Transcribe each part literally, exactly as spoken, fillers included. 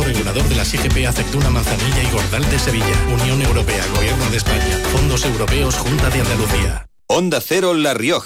Consejo Regulador de las I G P Aceituna, Manzanilla y Gordal de Sevilla. Unión Europea, Gobierno de España. Fondos Europeos, Junta de Andalucía. Onda Cero La Rioja.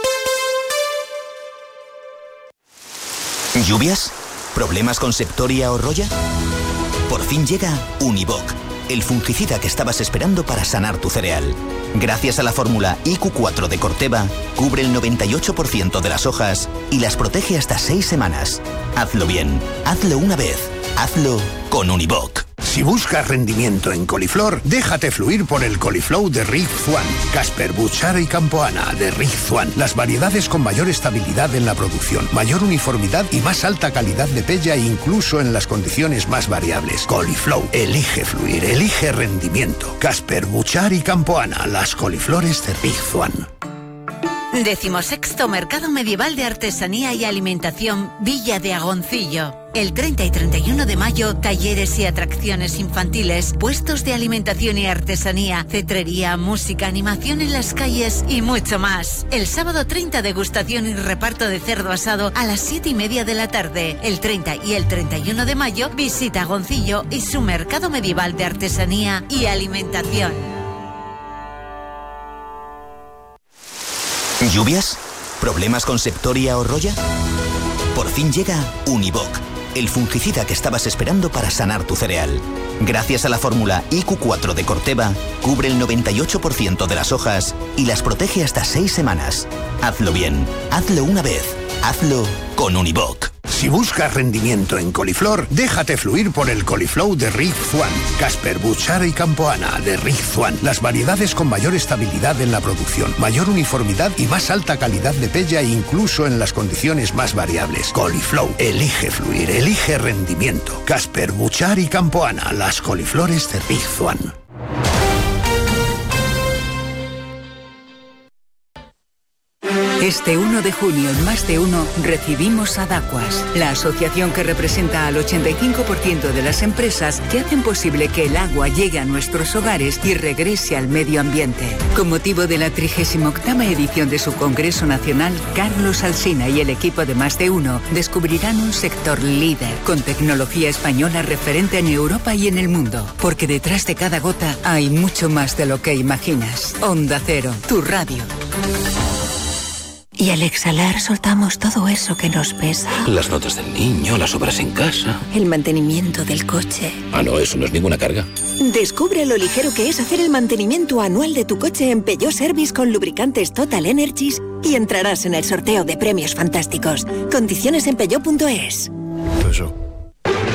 ¿Lluvias? ¿Problemas con Septoria o Roya? Por fin llega Univoc, el fungicida que estabas esperando para sanar tu cereal. Gracias a la fórmula I Q cuatro de Corteva, cubre el noventa y ocho por ciento de las hojas y las protege hasta seis semanas. Hazlo bien, hazlo una vez, hazlo con Univoc. Si buscas rendimiento en coliflor, déjate fluir por el Coliflow de Rig Zuan. Casper, Buchara y Campoana de Rig Zuan. Las variedades con mayor estabilidad en la producción, mayor uniformidad y más alta calidad de pella incluso en las condiciones más variables. Coliflow, elige fluir, elige rendimiento. Casper, Buchara y Campoana, las coliflores de Rig Zuan. Decimosexto Mercado Medieval de Artesanía y Alimentación Villa de Agoncillo. El treinta y treinta y uno de mayo, talleres y atracciones infantiles, puestos de alimentación y artesanía, cetrería, música, animación en las calles y mucho más. El sábado treinta, degustación y reparto de cerdo asado a las siete y media de la tarde. El treinta y el treinta y uno de mayo, visita Agoncillo y su Mercado Medieval de Artesanía y Alimentación. ¿Lluvias? ¿Problemas con Septoria o Roya? Por fin llega Univoc, el fungicida que estabas esperando para sanar tu cereal. Gracias a la fórmula I Q cuatro de Corteva, cubre el noventa y ocho por ciento de las hojas y las protege hasta seis semanas. Hazlo bien, hazlo una vez, hazlo con Univoc. Si buscas rendimiento en coliflor, déjate fluir por el Coliflow de Rig Zuan. Casper, Buchara y Campoana de Rig Zuan. Las variedades con mayor estabilidad en la producción, mayor uniformidad y más alta calidad de pella incluso en las condiciones más variables. Coliflow, elige fluir, elige rendimiento. Casper, Buchara y Campoana, las coliflores de Rig Zuan. Este uno de junio en Más de Uno recibimos a Dacuas, la asociación que representa al ochenta y cinco por ciento de las empresas que hacen posible que el agua llegue a nuestros hogares y regrese al medio ambiente. Con motivo de la trigésima octava edición de su Congreso Nacional, Carlos Alsina y el equipo de Más de Uno descubrirán un sector líder con tecnología española referente en Europa y en el mundo. Porque detrás de cada gota hay mucho más de lo que imaginas. Onda Cero, tu radio. Y al exhalar soltamos todo eso que nos pesa. Las notas del niño, las obras en casa. El mantenimiento del coche. Ah, no, eso no es ninguna carga. Descubre lo ligero que es hacer el mantenimiento anual de tu coche en Peugeot Service con lubricantes Total Energies y entrarás en el sorteo de premios fantásticos. Condiciones en peugeot punto es. Peugeot.